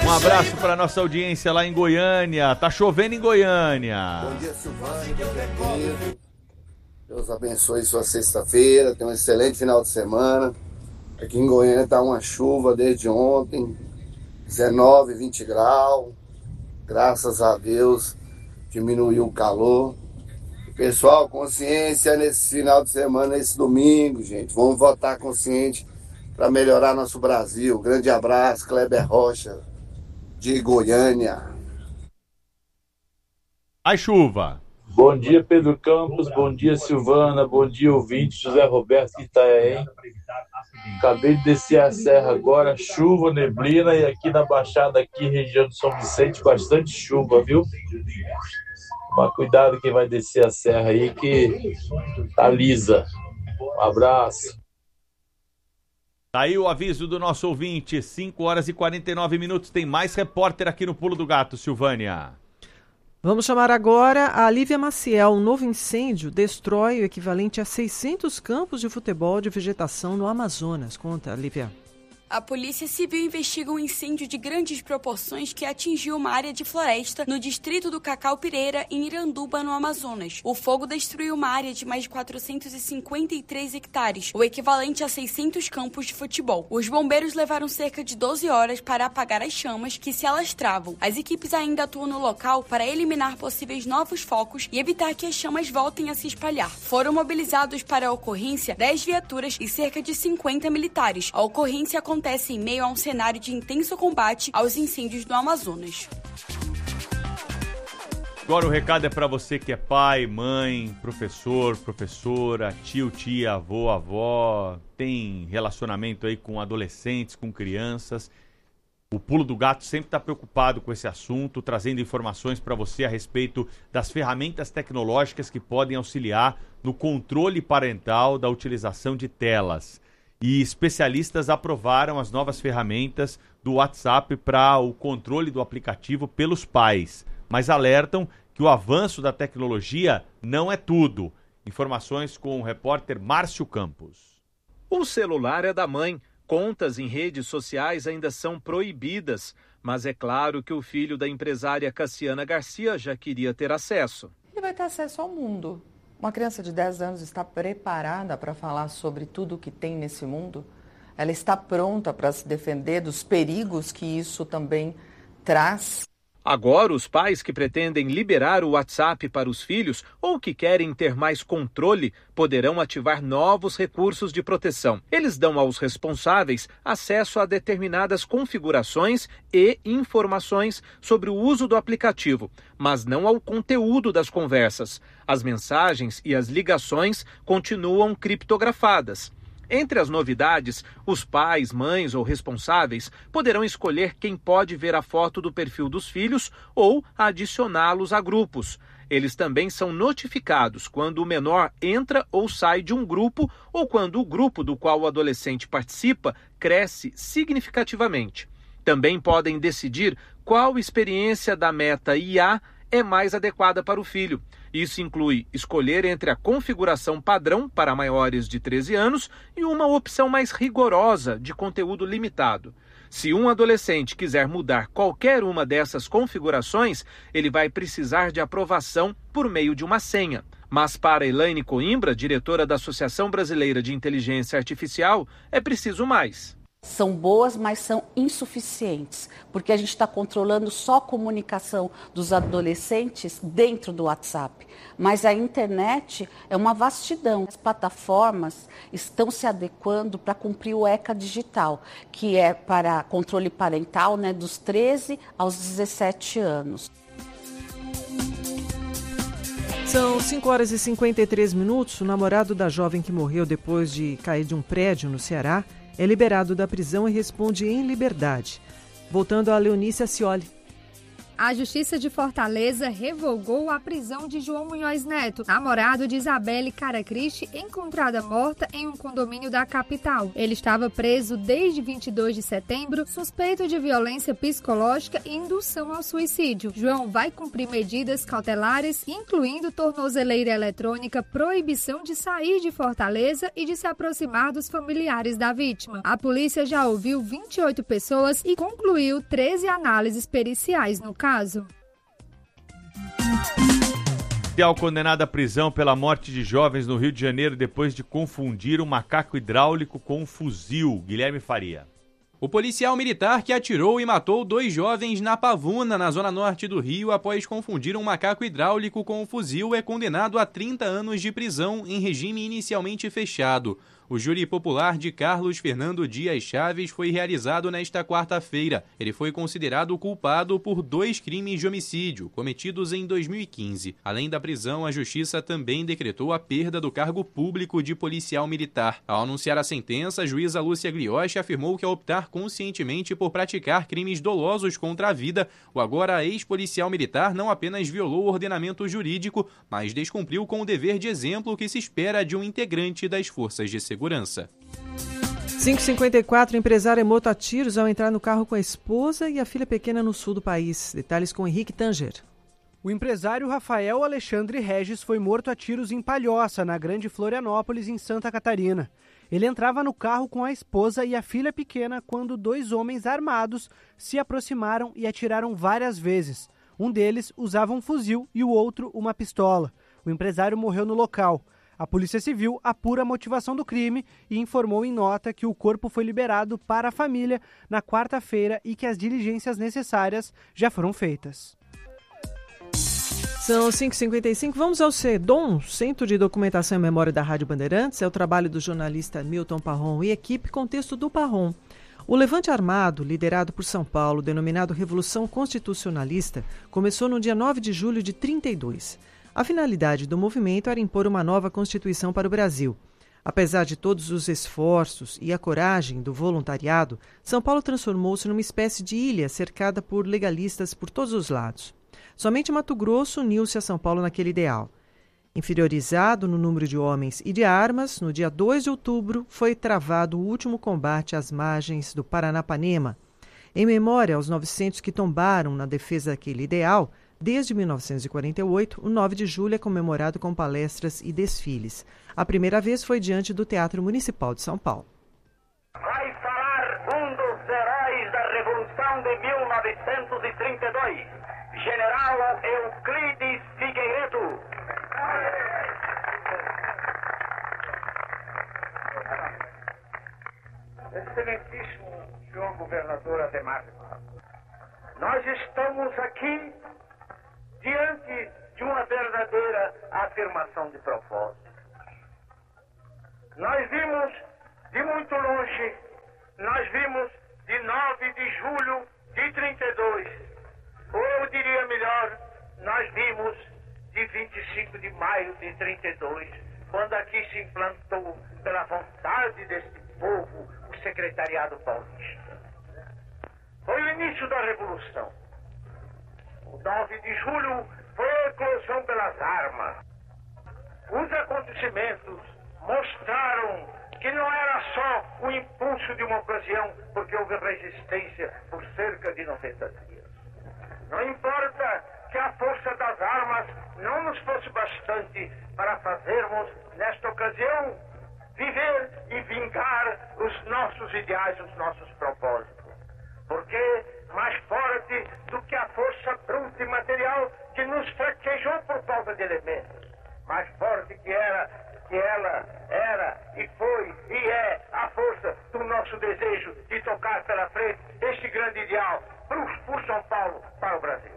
Um abraço para nossa audiência lá em Goiânia. Tá chovendo em Goiânia. Bom dia, Silvânia. Deus abençoe sua sexta-feira. Tenha um excelente final de semana. Aqui em Goiânia tá uma chuva desde ontem. 19, 20 graus. Graças a Deus diminuiu o calor. Pessoal, consciência nesse final de semana, nesse domingo, gente. Vamos votar consciente para melhorar nosso Brasil. Grande abraço, Kleber Rocha, de Goiânia. A chuva. Bom dia, Pedro Campos. Bom dia, Silvana. Bom dia, ouvinte. José Roberto de Itaém. Acabei de descer a serra agora. Chuva, neblina. E aqui na Baixada, aqui, região de São Vicente, bastante chuva, viu? Mas cuidado quem vai descer a serra aí, que tá lisa. Um abraço. Tá aí o aviso do nosso ouvinte, 5 horas e 49 minutos. Tem mais repórter aqui no Pulo do Gato, Silvânia. Vamos chamar agora a Lívia Maciel. Um novo incêndio destrói o equivalente a 600 campos de futebol de vegetação no Amazonas. Conta, Lívia. A Polícia Civil investiga um incêndio de grandes proporções que atingiu uma área de floresta no distrito do Cacau Pireira, em Iranduba, no Amazonas. O fogo destruiu uma área de mais de 453 hectares, o equivalente a 600 campos de futebol. Os bombeiros levaram cerca de 12 horas para apagar as chamas que se alastravam. As equipes ainda atuam no local para eliminar possíveis novos focos e evitar que as chamas voltem a se espalhar. Foram mobilizados para a ocorrência 10 viaturas e cerca de 50 militares. A ocorrência acontece em meio a um cenário de intenso combate aos incêndios do Amazonas. Agora o recado é para você que é pai, mãe, professor, professora, tio, tia, avô, avó, tem relacionamento aí com adolescentes, com crianças. O Pulo do Gato sempre está preocupado com esse assunto, trazendo informações para você a respeito das ferramentas tecnológicas que podem auxiliar no controle parental da utilização de telas. E especialistas aprovaram as novas ferramentas do WhatsApp para o controle do aplicativo pelos pais, mas alertam que o avanço da tecnologia não é tudo. Informações com o repórter Márcio Campos. O celular é da mãe. Contas em redes sociais ainda são proibidas, mas é claro que o filho da empresária Cassiana Garcia já queria ter acesso. Ele vai ter acesso ao mundo. Uma criança de 10 anos está preparada para falar sobre tudo o que tem nesse mundo? Ela está pronta para se defender dos perigos que isso também traz? Agora, os pais que pretendem liberar o WhatsApp para os filhos ou que querem ter mais controle poderão ativar novos recursos de proteção. Eles dão aos responsáveis acesso a determinadas configurações e informações sobre o uso do aplicativo, mas não ao conteúdo das conversas. As mensagens e as ligações continuam criptografadas. Entre as novidades, os pais, mães ou responsáveis poderão escolher quem pode ver a foto do perfil dos filhos ou adicioná-los a grupos. Eles também são notificados quando o menor entra ou sai de um grupo ou quando o grupo do qual o adolescente participa cresce significativamente. Também podem decidir qual experiência da Meta IA é mais adequada para o filho. Isso inclui escolher entre a configuração padrão para maiores de 13 anos e uma opção mais rigorosa de conteúdo limitado. Se um adolescente quiser mudar qualquer uma dessas configurações, ele vai precisar de aprovação por meio de uma senha. Mas para Elaine Coimbra, diretora da Associação Brasileira de Inteligência Artificial, é preciso mais. São boas, mas são insuficientes, porque a gente está controlando só a comunicação dos adolescentes dentro do WhatsApp. Mas a internet é uma vastidão. As plataformas estão se adequando para cumprir o ECA digital, que é para controle parental, né, dos 13 aos 17 anos. São 5 horas e 53 minutos. O namorado da jovem que morreu depois de cair de um prédio no Ceará é liberado da prisão e responde em liberdade. Voltando a Leonice Acioli. A Justiça de Fortaleza revogou a prisão de João Munhoz Neto, namorado de Isabelle Caracristi, encontrada morta em um condomínio da capital. Ele estava preso desde 22 de setembro, suspeito de violência psicológica e indução ao suicídio. João vai cumprir medidas cautelares, incluindo tornozeleira eletrônica, proibição de sair de Fortaleza e de se aproximar dos familiares da vítima. A polícia já ouviu 28 pessoas e concluiu 13 análises periciais no caso. Policial condenado à prisão pela morte de jovens no Rio de Janeiro depois de confundir um macaco hidráulico com um fuzil. Guilherme Faria. O policial militar que atirou e matou 2 jovens na Pavuna, na zona norte do Rio, após confundir um macaco hidráulico com um fuzil, é condenado a 30 anos de prisão em regime inicialmente fechado. O júri popular de Carlos Fernando Dias Chaves foi realizado nesta quarta-feira. Ele foi considerado culpado por 2 crimes de homicídio cometidos em 2015. Além da prisão, a Justiça também decretou a perda do cargo público de policial militar. Ao anunciar a sentença, a juíza Lúcia Glioche afirmou que ao optar conscientemente por praticar crimes dolosos contra a vida, o agora ex-policial militar não apenas violou o ordenamento jurídico, mas descumpriu com o dever de exemplo que se espera de um integrante das forças de segurança. 5h54, empresário é morto a tiros ao entrar no carro com a esposa e a filha pequena no sul do país. Detalhes com Henrique Tanger. O empresário Rafael Alexandre Regis foi morto a tiros em Palhoça, na Grande Florianópolis, em Santa Catarina. Ele entrava no carro com a esposa e a filha pequena quando 2 homens armados se aproximaram e atiraram várias vezes. Um deles usava um fuzil e o outro uma pistola. O empresário morreu no local. A Polícia Civil apura a motivação do crime e informou em nota que o corpo foi liberado para a família na quarta-feira e que as diligências necessárias já foram feitas. São 5h55. Vamos ao CEDOM, Centro de Documentação e Memória da Rádio Bandeirantes. É o trabalho do jornalista Milton Parron e equipe com texto do Parron. O levante armado, liderado por São Paulo, denominado Revolução Constitucionalista, começou no dia 9 de julho de 1932. A finalidade do movimento era impor uma nova Constituição para o Brasil. Apesar de todos os esforços e a coragem do voluntariado, São Paulo transformou-se numa espécie de ilha cercada por legalistas por todos os lados. Somente Mato Grosso uniu-se a São Paulo naquele ideal. Inferiorizado no número de homens e de armas, no dia 2 de outubro foi travado o último combate às margens do Paranapanema. Em memória aos 900 que tombaram na defesa daquele ideal, desde 1948, o 9 de julho é comemorado com palestras e desfiles. A primeira vez foi diante do Teatro Municipal de São Paulo. Vai falar um dos heróis da Revolução de 1932, General Euclides Figueiredo. Excelentíssimo senhor governador Ademar, nós estamos aqui diante de uma verdadeira afirmação de propósito. Nós vimos de muito longe, nós vimos de 9 de julho de 32, ou eu diria melhor, nós vimos de 25 de maio de 32, quando aqui se implantou, pela vontade deste povo, o Secretariado Paulista. Foi o início da Revolução. O 9 de julho foi a eclosão pelas armas. Os acontecimentos mostraram que não era só o impulso de uma ocasião, porque houve resistência por cerca de 90 dias. Não importa que a força das armas não nos fosse bastante para fazermos, nesta ocasião, viver e vingar os nossos ideais, os nossos propósitos. Porque mais forte do que a força bruta e material que nos fraquejou por falta de elementos, mais forte que ela era e foi e é a força do nosso desejo de tocar pela frente este grande ideal por São Paulo, para o Brasil.